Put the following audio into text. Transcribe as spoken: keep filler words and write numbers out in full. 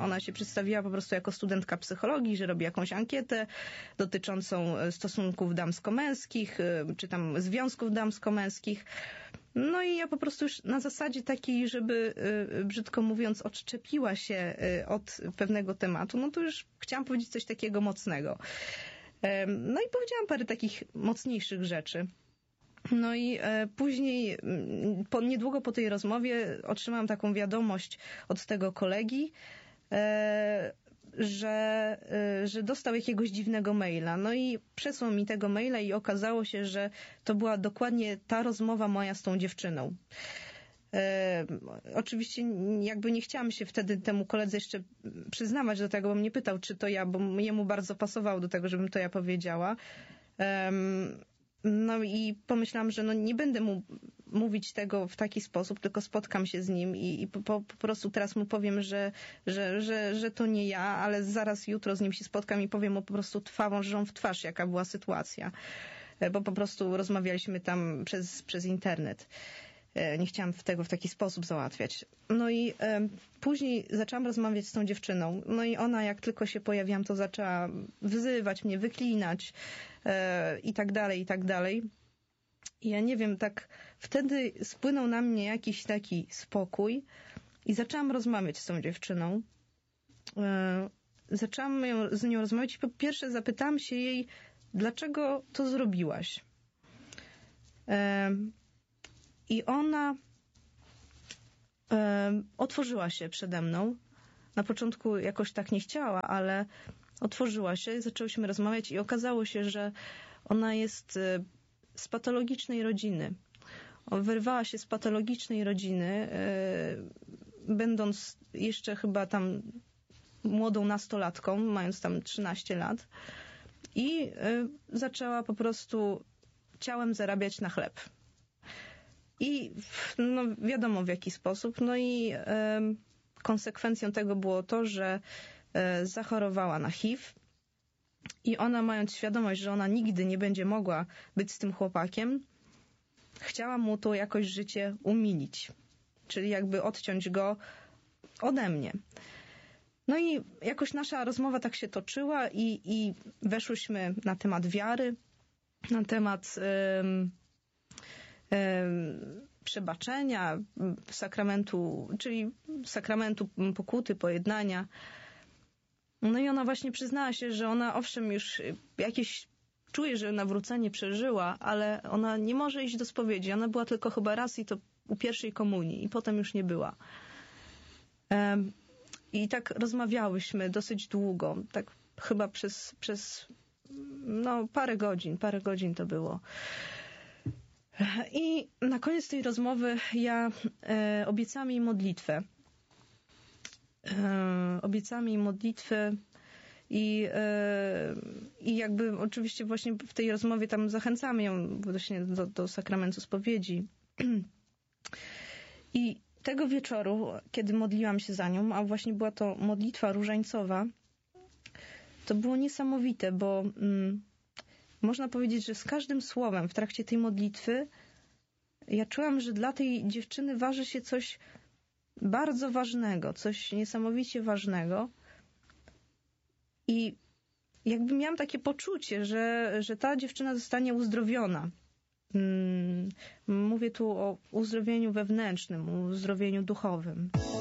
ona się przedstawiła po prostu jako studentka psychologii, że robi jakąś ankietę dotyczącą stosunków damsko-męskich, czy tam związków damsko-męskich. No i ja po prostu już na zasadzie takiej, żeby, brzydko mówiąc, odczepiła się od pewnego tematu, no to już chciałam powiedzieć coś takiego mocnego. No i powiedziałam parę takich mocniejszych rzeczy. No i później, po, niedługo po tej rozmowie otrzymałam taką wiadomość od tego kolegi, że, że dostał jakiegoś dziwnego maila. No i przesłał mi tego maila i okazało się, że to była dokładnie ta rozmowa moja z tą dziewczyną. E, oczywiście jakby nie chciałam się wtedy temu koledze jeszcze przyznawać do tego, bo mnie pytał, czy to ja, bo jemu bardzo pasowało do tego, żebym to ja powiedziała. E, no i pomyślałam, że no nie będę mu mówić tego w taki sposób, tylko spotkam się z nim i, i po, po prostu teraz mu powiem, że, że, że, że to nie ja, ale zaraz jutro z nim się spotkam i powiem mu po prostu twarzą w twarz, jaka była sytuacja. Bo po prostu rozmawialiśmy tam przez, przez internet. Nie chciałam tego w taki sposób załatwiać. No i e, później zaczęłam rozmawiać z tą dziewczyną. No i ona, jak tylko się pojawiłam, to zaczęła wyzywać mnie, wyklinać e, i tak dalej, i tak dalej. I ja nie wiem, tak wtedy spłynął na mnie jakiś taki spokój i zaczęłam rozmawiać z tą dziewczyną. E, zaczęłam ją, z nią rozmawiać i po pierwsze zapytałam się jej, dlaczego to zrobiłaś? E, I ona e, otworzyła się przede mną. Na początku jakoś tak nie chciała, ale otworzyła się i zaczęłyśmy rozmawiać i okazało się, że ona jest e, z patologicznej rodziny. Wyrwała się z patologicznej rodziny, e, będąc jeszcze chyba tam młodą nastolatką, mając tam trzynaście lat i e, zaczęła po prostu ciałem zarabiać na chleb. I no wiadomo w jaki sposób. No i e, konsekwencją tego było to, że e, zachorowała na H I V i ona, mając świadomość, że ona nigdy nie będzie mogła być z tym chłopakiem, chciała mu to jakoś życie umilić. Czyli jakby odciąć go ode mnie. No i jakoś nasza rozmowa tak się toczyła i, i weszłyśmy na temat wiary, na temat e, przebaczenia, sakramentu, czyli sakramentu pokuty, pojednania. No i ona właśnie przyznała się, że ona owszem już jakieś czuje, że nawrócenie przeżyła, ale ona nie może iść do spowiedzi. Ona była tylko chyba raz i to u pierwszej komunii i potem już nie była. I tak rozmawiałyśmy dosyć długo, tak chyba przez, przez no parę godzin, parę godzin to było. I na koniec tej rozmowy ja e, obiecałam jej modlitwę. E, obiecałam jej modlitwę i, e, i jakby oczywiście właśnie w tej rozmowie tam zachęcamy ją właśnie do, do sakramentu spowiedzi. I tego wieczoru, kiedy modliłam się za nią, a właśnie była to modlitwa różańcowa, to było niesamowite, bo mm, można powiedzieć, że z każdym słowem w trakcie tej modlitwy ja czułam, że dla tej dziewczyny waży się coś bardzo ważnego, coś niesamowicie ważnego. I jakby miałam takie poczucie, że, że ta dziewczyna zostanie uzdrowiona. Mówię tu o uzdrowieniu wewnętrznym, o uzdrowieniu duchowym.